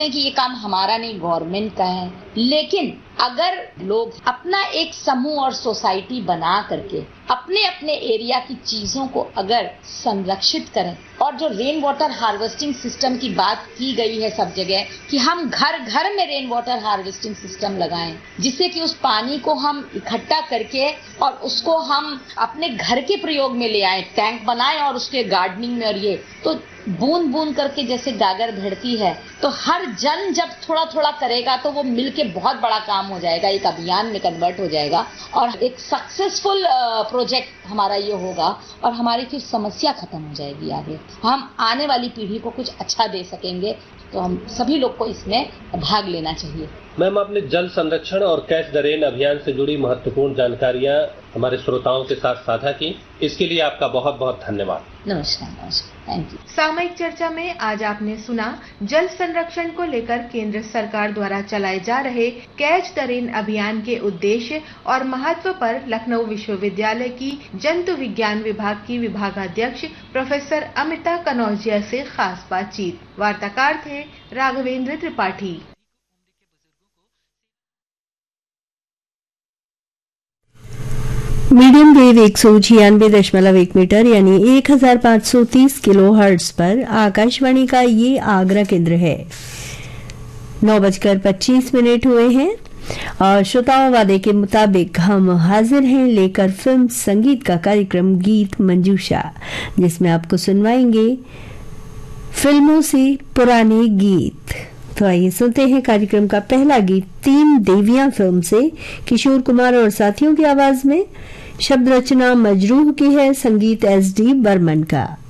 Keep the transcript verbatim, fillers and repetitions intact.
कि ये काम हमारा नहीं, गवर्नमेंट का है। लेकिन अगर लोग अपना एक समूह और सोसाइटी बना करके अपने अपने एरिया की चीजों को अगर संरक्षित करें, और जो रेन वाटर हार्वेस्टिंग सिस्टम की बात की गई है सब जगह कि हम घर घर में रेन वाटर हार्वेस्टिंग सिस्टम लगाएं, जिससे कि उस पानी को हम इकट्ठा करके और उसको हम अपने घर के प्रयोग में ले आए, टैंक बनाएं और उसके गार्डनिंग में। और ये तो बूंद बूंद करके जैसे गागर बढ़ती है, तो हर जन जब थोड़ा थोड़ा करेगा तो वो मिलके बहुत बड़ा काम हो जाएगा, एक अभियान में कन्वर्ट हो जाएगा और एक सक्सेसफुल प्रोजेक्ट हमारा ये होगा और हमारी फिर समस्या खत्म हो जाएगी। आगे हम आने वाली पीढ़ी को कुछ अच्छा दे सकेंगे, तो हम सभी लोग को इसमें भाग लेना चाहिए। मैम, आपने जल संरक्षण और कैच द रेन अभियान से जुड़ी महत्वपूर्ण जानकारियां हमारे श्रोताओं के साथ साझा की, इसके लिए आपका बहुत बहुत धन्यवाद। नमस्कार नमस्कार, थैंक यू। सामयिक चर्चा में आज आपने सुना जल संरक्षण को लेकर केंद्र सरकार द्वारा चलाए जा रहे कैच द रेन अभियान के उद्देश्य और महत्व पर लखनऊ विश्वविद्यालय की जंतु विज्ञान विभाग की विभागाध्यक्ष प्रोफेसर अमिता कनौजिया से खास बातचीत। वार्ताकार थे राघवेंद्र त्रिपाठी। मीडियम वेव एक सौ छियानवे दशमलव एक मीटर यानी एक हजार पाँच सौ तीस किलो हर्ट्ज पर आकाशवाणी का ये आगरा केंद्र है। नौ बजकर पच्चीस मिनट हुए हैं और श्रोताओं वादे के मुताबिक हम हाजिर हैं लेकर फिल्म संगीत का कार्यक्रम गीत मंजूषा, जिसमें आपको सुनवाएंगे फिल्मों से पुराने गीत। तो आइए सुनते हैं कार्यक्रम का पहला गीत तीन देवियां फिल्म से किशोर कुमार और साथियों की आवाज में। शब्द रचना मजरूह की है, संगीत एस डी बर्मन का।